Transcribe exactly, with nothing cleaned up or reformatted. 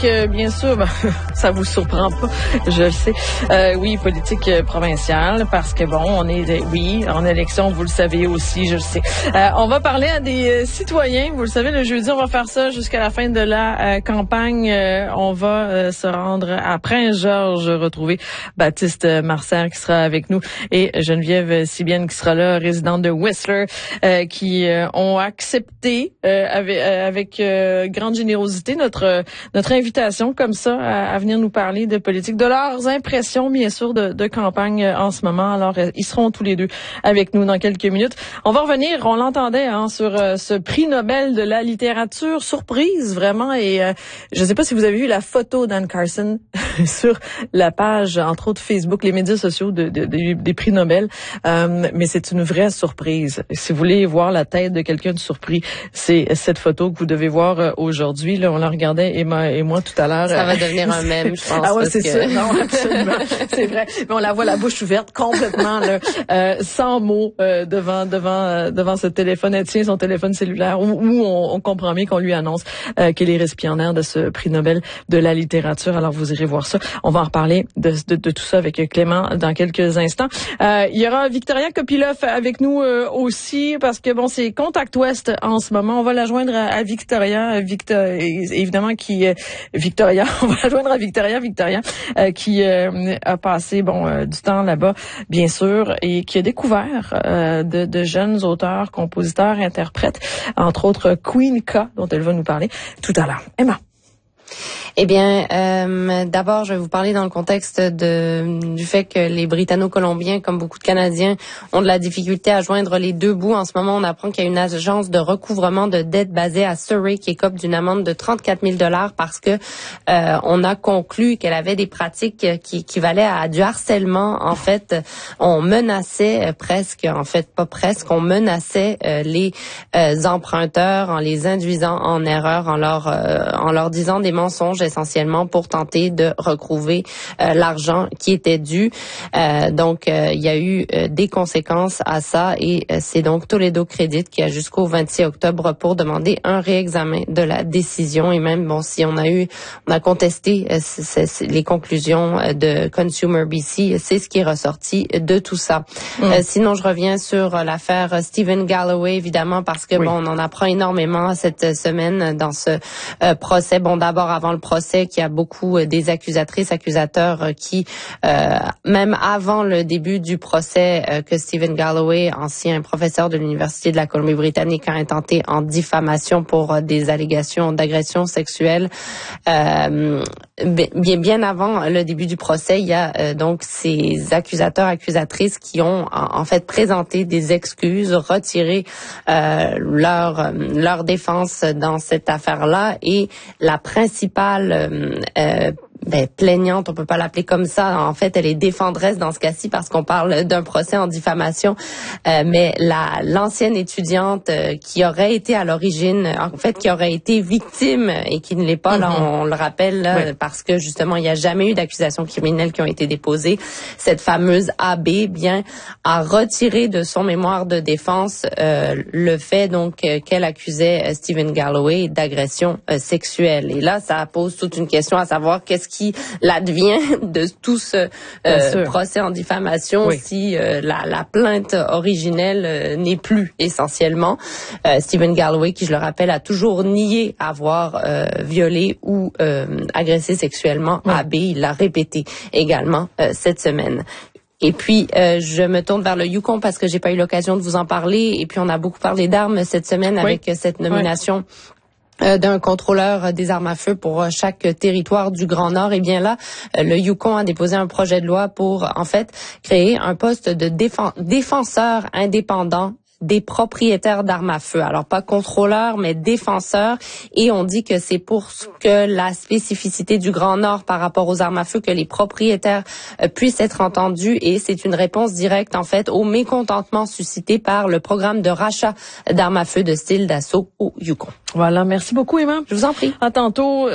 Euh, bien sûr, ben, ça vous surprend pas, je le sais. Euh, oui, politique euh, provinciale, parce que bon, on est, euh, oui, en élection, vous le savez aussi, je le sais. Euh, on va parler à des euh, citoyens. Vous le savez, le jeudi, on va faire ça jusqu'à la fin de la euh, campagne. Euh, on va euh, se rendre à Prince-Georges, retrouver Baptiste Marcel qui sera avec nous et Geneviève Sibienne qui sera là, résidente de Whistler, euh, qui euh, ont accepté euh, avec, euh, avec euh, grande générosité notre notre invitation comme ça à, à venir nous parler de politique, de leurs impressions bien sûr de, de campagne en ce moment. Alors euh, ils seront tous les deux avec nous dans quelques minutes. On va revenir, on l'entendait hein, sur euh, ce prix Nobel de la littérature, surprise vraiment. Et euh, je ne sais pas si vous avez vu la photo d'Anne Carson sur la page entre autres Facebook, les médias sociaux de, de, de, des prix Nobel, euh, mais c'est une vraie surprise. Si vous voulez voir la tête de quelqu'un de surpris, c'est cette photo que vous devez voir euh, aujourd'hui. Là, on la regardait Emma et moi tout à l'heure. Ça va devenir un mème, je pense. Ah ouais, c'est que... ça. Non, absolument. C'est vrai. Mais on la voit la bouche ouverte complètement, là, euh, sans mots euh, devant devant euh, devant ce téléphone. Elle tient son téléphone cellulaire où, où on, on comprend bien qu'on lui annonce euh, qu'elle est récipiendaire de ce prix Nobel de la littérature. Alors vous irez voir ça. On va en reparler de, de, de tout ça avec Clément dans quelques instants. Euh, il y aura Victoria Kopylov avec nous euh, aussi parce que bon, c'est Contact Ouest en ce moment. On va la joindre à, à Victoria, Victor, évidemment qui euh, Victoria, on va la joindre à Victoria, Victoria, euh, qui euh, a passé bon euh, du temps là-bas, bien sûr, et qui a découvert euh, de, de jeunes auteurs, compositeurs, interprètes, entre autres Queen K, dont elle va nous parler tout à l'heure. Emma. Eh bien, euh, d'abord, je vais vous parler dans le contexte de, du fait que les Britanno-Colombiens, comme beaucoup de Canadiens, ont de la difficulté à joindre les deux bouts. En ce moment, on apprend qu'il y a une agence de recouvrement de dettes basée à Surrey qui écope d'une amende de trente-quatre mille dollars parce que euh, on a conclu qu'elle avait des pratiques qui équivalaient à du harcèlement. En fait, on menaçait presque, en fait pas presque, on menaçait euh, les euh, emprunteurs en les induisant en erreur, en leur euh, en leur disant des mensonges essentiellement pour tenter de recouvrer euh, l'argent qui était dû. Euh, donc, euh, il y a eu euh, des conséquences à ça et euh, c'est donc Toledo Credit qui a jusqu'au vingt-six octobre pour demander un réexamen de la décision et même, bon, si on a eu, on a contesté euh, c'est, c'est les conclusions de Consumer B C, c'est ce qui est ressorti de tout ça. Mm. Euh, sinon, je reviens sur euh, l'affaire Stephen Galloway, évidemment, parce que, oui. bon, on en apprend énormément cette semaine dans ce euh, procès. Bon, d'abord, avant le procès, qu'il y a beaucoup euh, des accusatrices, accusateurs euh, qui, euh, même avant le début du procès, euh, que Stephen Galloway, ancien professeur de l'Université de la Colombie-Britannique, a intenté en diffamation pour euh, des allégations d'agression sexuelle. Euh, bien, bien avant le début du procès, il y a euh, donc ces accusateurs, accusatrices qui ont en, en fait présenté des excuses, retiré euh, leur leur défense dans cette affaire-là et la principale Euh, euh, ben, plaignante, on peut pas l'appeler comme ça. En fait, elle est défendresse dans ce cas-ci parce qu'on parle d'un procès en diffamation. Euh, mais la l'ancienne étudiante euh, qui aurait été à l'origine, en fait, qui aurait été victime et qui ne l'est pas, mm-hmm. là, on, on le rappelle, là, oui. parce que justement, il n'y a jamais eu d'accusations criminelles qui ont été déposées. Cette fameuse A B, bien, a retiré de son mémoire de défense euh, le fait donc euh, qu'elle accusait euh, Stephen Galloway d'agression euh, sexuelle. Et là, ça pose toute une question à savoir qu'est-ce qui l'advient de tout ce euh, procès en diffamation oui. si euh, la, la plainte originelle euh, n'est plus essentiellement. Euh, Stephen Galloway, qui je le rappelle, a toujours nié avoir euh, violé ou euh, agressé sexuellement oui. A B. Il l'a répété également euh, cette semaine. Et puis, euh, je me tourne vers le Yukon parce que j'ai pas eu l'occasion de vous en parler. Et puis, on a beaucoup parlé d'armes cette semaine oui. avec cette nomination oui. d'un contrôleur des armes à feu pour chaque territoire du Grand Nord. Et bien là, le Yukon a déposé un projet de loi pour, en fait, créer un poste de défen- défenseur indépendant des propriétaires d'armes à feu. Alors, pas contrôleur, mais défenseur. Et on dit que c'est pour que la spécificité du Grand Nord par rapport aux armes à feu, que les propriétaires euh, puissent être entendus. Et c'est une réponse directe, en fait, au mécontentement suscité par le programme de rachat d'armes à feu de style d'assaut au Yukon. Voilà. Merci beaucoup, Emma. Je vous en prie. À tantôt.